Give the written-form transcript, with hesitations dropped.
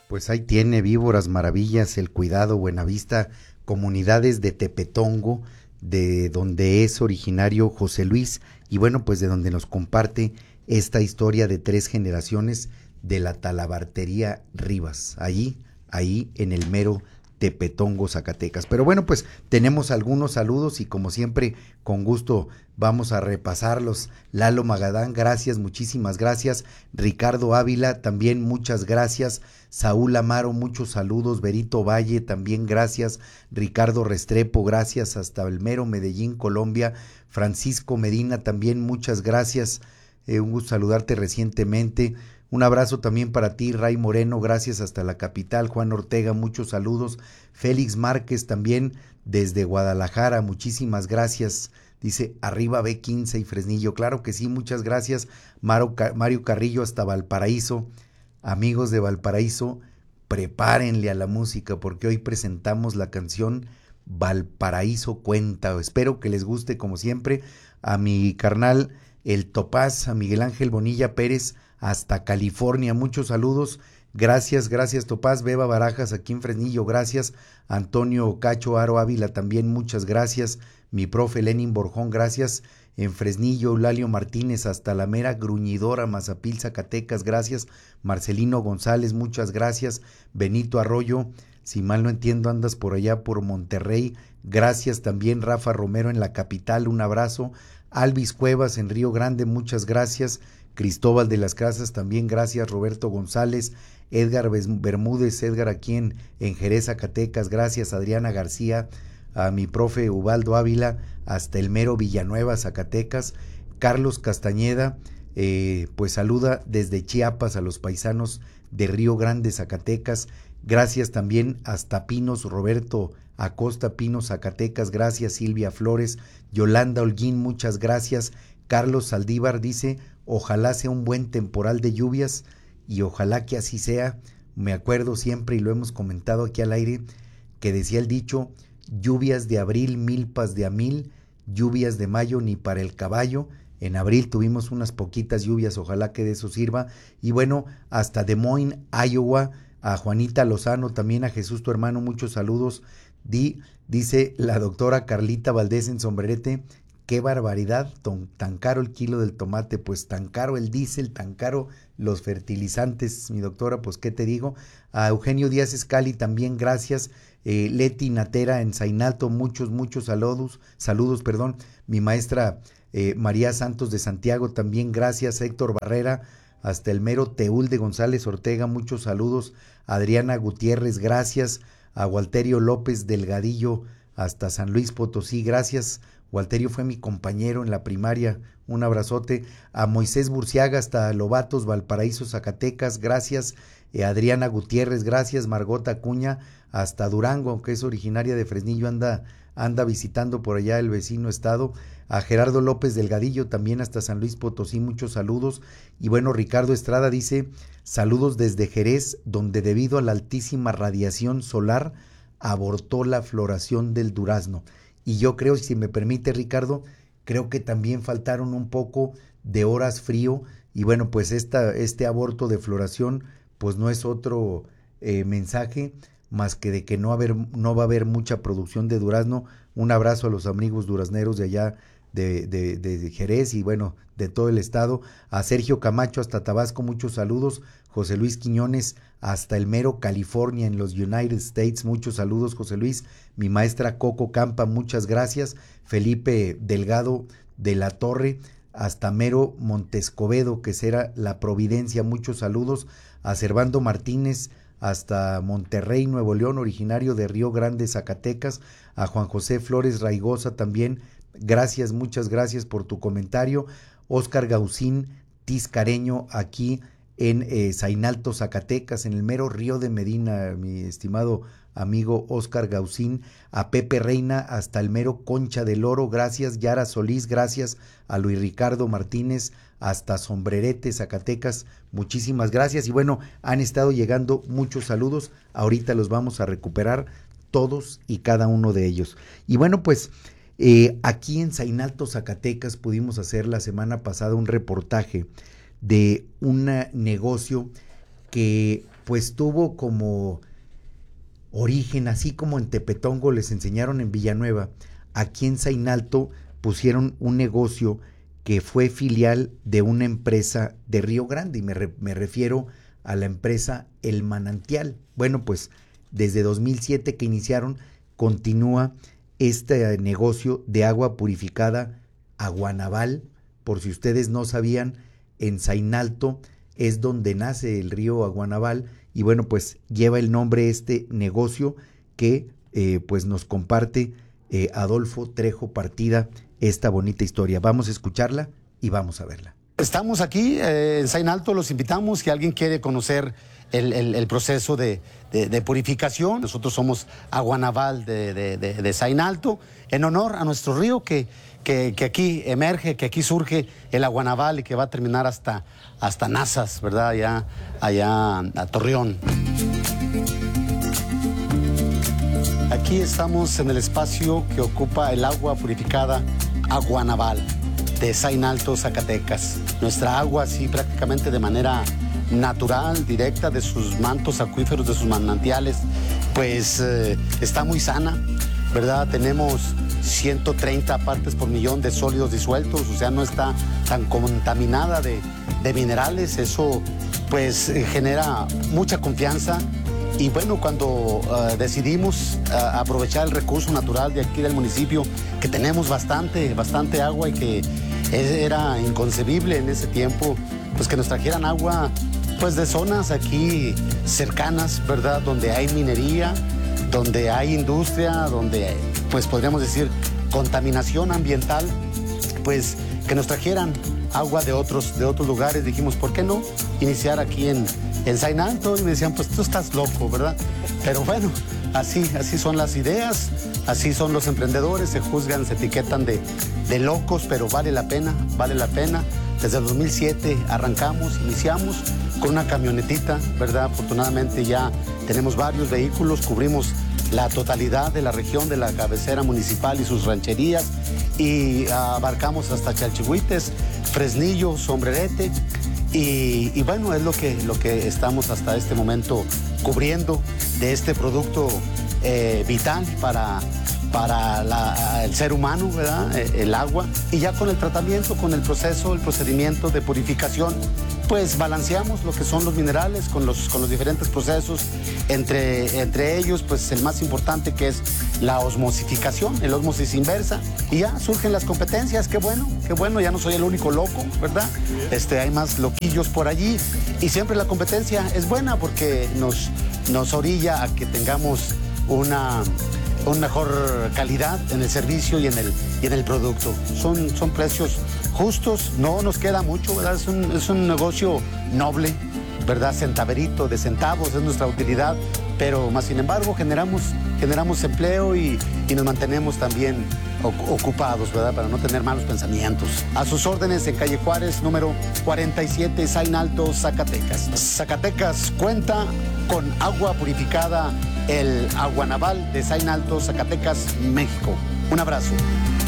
Pues ahí tiene Víboras Maravillas, El Cuidado, Buenavista, comunidades de Tepetongo, de donde es originario José Luis, y bueno, pues de donde nos comparte esta historia de 3 generaciones de la talabartería Rivas, ahí en el mero Tepetongo, Zacatecas. Pero bueno, pues tenemos algunos saludos y como siempre, con gusto vamos a repasarlos. Lalo Magadán, gracias, muchísimas gracias. Ricardo Ávila, también muchas gracias. Saúl Amaro, muchos saludos. Berito Valle, también gracias. Ricardo Restrepo, gracias hasta el mero Medellín, Colombia. Francisco Medina, también muchas gracias. Un gusto saludarte recientemente. Un abrazo también para ti, Ray Moreno, gracias hasta la capital. Juan Ortega, muchos saludos. Félix Márquez también desde Guadalajara, muchísimas gracias. Dice, arriba B15 y Fresnillo. Claro que sí, muchas gracias. Mario Carrillo hasta Valparaíso. Amigos de Valparaíso, prepárenle a la música porque hoy presentamos la canción Valparaíso Cuenta. Espero que les guste como siempre. A mi carnal El Topaz, a Miguel Ángel Bonilla Pérez hasta California, muchos saludos. Gracias Topaz. Beba Barajas aquí en Fresnillo, gracias. Antonio Cacho Aro Ávila también, muchas gracias. Mi profe Lenin Borjón, gracias. En Fresnillo, Eulalio Martínez hasta la mera Gruñidora, Mazapil, Zacatecas, gracias. Marcelino González, muchas gracias. Benito Arroyo, si mal no entiendo andas por allá por Monterrey, gracias también. Rafa Romero en la capital, un abrazo. Alvis Cuevas en Río Grande, muchas gracias. Cristóbal de las Casas también, gracias. Roberto González, Edgar Bermúdez, Edgar aquí en Jerez, Zacatecas, gracias. Adriana García, a mi profe Ubaldo Ávila, hasta el mero Villanueva, Zacatecas. Carlos Castañeda, pues saluda desde Chiapas a los paisanos de Río Grande, Zacatecas. Gracias también hasta Pinos, Roberto Acosta, Pinos, Zacatecas, gracias. Silvia Flores, Yolanda Holguín, muchas gracias. Carlos Saldívar dice, ojalá sea un buen temporal de lluvias y ojalá que así sea. Me acuerdo siempre y lo hemos comentado aquí al aire, que decía el dicho, lluvias de abril, milpas de a mil, lluvias de mayo ni para el caballo. En abril tuvimos unas poquitas lluvias, ojalá que de eso sirva. Y bueno, hasta Des Moines, Iowa, a Juanita Lozano, también a Jesús tu hermano, muchos saludos. Dice la doctora Carlita Valdés en Sombrerete, qué barbaridad, tan caro el kilo del tomate, pues tan caro el diésel, tan caro los fertilizantes, mi doctora, pues qué te digo. A Eugenio Díaz Escali también gracias. Leti Natera en Zainalto, muchos saludos, perdón. Mi maestra María Santos de Santiago también gracias. Héctor Barrera hasta el mero Teúl de González Ortega, muchos saludos. Adriana Gutiérrez, gracias. A Walterio López Delgadillo hasta San Luis Potosí, gracias. Walterio fue mi compañero en la primaria, un abrazote. A Moisés Burciaga hasta Lobatos, Valparaíso, Zacatecas, gracias. Adriana Gutiérrez, gracias. Margot Acuña hasta Durango, aunque es originaria de Fresnillo, anda visitando por allá el vecino estado. A Gerardo López Delgadillo también hasta San Luis Potosí, muchos saludos. Y bueno, Ricardo Estrada dice, saludos desde Jerez, donde debido a la altísima radiación solar abortó la floración del durazno. Y yo creo, si me permite Ricardo, creo que también faltaron un poco de horas frío y bueno, pues este aborto de floración pues no es otro mensaje más que de que no va a haber mucha producción de durazno. Un abrazo a los amigos durazneros de allá de Jerez y bueno, de todo el estado. A Sergio Camacho hasta Tabasco, muchos saludos. José Luis Quiñones hasta el mero California en los United States, muchos saludos José Luis. Mi maestra Coco Campa, muchas gracias. Felipe Delgado de la Torre hasta mero Montescobedo, que será la Providencia, muchos saludos. A Servando Martínez hasta Monterrey, Nuevo León, originario de Río Grande, Zacatecas. A Juan José Flores Raigosa también, gracias, muchas gracias por tu comentario. Óscar Gaucín Tiscareño aquí en Zainalto, Zacatecas, en el mero Río de Medina, mi estimado amigo Óscar Gaucín. A Pepe Reina hasta el mero Concha del Oro, gracias. Yara Solís, gracias. A Luis Ricardo Martínez hasta Sombrerete, Zacatecas, muchísimas gracias. Y bueno, han estado llegando muchos saludos, ahorita los vamos a recuperar todos y cada uno de ellos. Y bueno, pues aquí en Zainalto, Zacatecas, pudimos hacer la semana pasada un reportaje de un negocio que pues tuvo como origen, así como en Tepetongo les enseñaron en Villanueva, aquí en Zainalto pusieron un negocio que fue filial de una empresa de Río Grande, y me refiero a la empresa El Manantial. Bueno, pues desde 2007 que iniciaron, continúa este negocio de agua purificada Aguanaval. Por si ustedes no sabían, en Zainalto es donde nace el río Aguanaval, y bueno, pues lleva el nombre este negocio que pues nos comparte Adolfo Trejo Partida esta bonita historia. Vamos a escucharla y vamos a verla. Estamos aquí en Zainalto, los invitamos. Si alguien quiere conocer el proceso de purificación, nosotros somos Aguanaval de Zainalto, en honor a nuestro río que aquí emerge, que aquí surge el Aguanaval y que va a terminar hasta Nazas, ¿verdad? Allá a Torreón. Aquí estamos en el espacio que ocupa el agua purificada Aguanaval de Zainalto, Zacatecas. Nuestra agua, así prácticamente de manera natural, directa de sus mantos acuíferos, de sus manantiales, pues está muy sana, ¿verdad? Tenemos 130 partes por millón de sólidos disueltos, o sea, no está tan contaminada de minerales. Eso pues genera mucha confianza. Y bueno, cuando decidimos aprovechar el recurso natural de aquí del municipio, que tenemos bastante agua y que era inconcebible en ese tiempo, pues que nos trajeran agua pues de zonas aquí cercanas, ¿verdad? Donde hay minería, donde hay industria, donde pues podríamos decir contaminación ambiental, pues que nos trajeran agua de otros lugares. Dijimos, ¿por qué no iniciar aquí en Zainalto? Y me decían, pues tú estás loco, ¿verdad? Pero bueno, así son las ideas, así son los emprendedores, se juzgan, se etiquetan de locos, pero vale la pena. Desde el 2007 iniciamos con una camionetita, ¿verdad? Afortunadamente ya tenemos varios vehículos, cubrimos la totalidad de la región de la cabecera municipal y sus rancherías, y abarcamos hasta Chalchihuites, Fresnillo, Sombrerete, y bueno, es lo que estamos hasta este momento cubriendo de este producto vital para el ser humano, ¿verdad? El agua. Y ya con el tratamiento, con el procedimiento de purificación, pues balanceamos lo que son los minerales con los diferentes procesos, entre ellos pues el más importante, que es la osmosificación, el ósmosis inversa, y ya surgen las competencias. Qué bueno, ya no soy el único loco, ¿verdad? Hay más loquillos por allí, y siempre la competencia es buena porque nos orilla a que tengamos una mejor calidad en el servicio y en el producto. Son precios justos, no nos queda mucho, ¿verdad? Es un negocio noble, ¿verdad? Centaverito de centavos es nuestra utilidad, pero más sin embargo generamos empleo y nos mantenemos también ocupados, ¿verdad? Para no tener malos pensamientos. A sus órdenes en calle Juárez, número 47, Zainalto, Zacatecas. Zacatecas cuenta con agua purificada, el Aguanaval de Zainalto, Zacatecas, México. Un abrazo.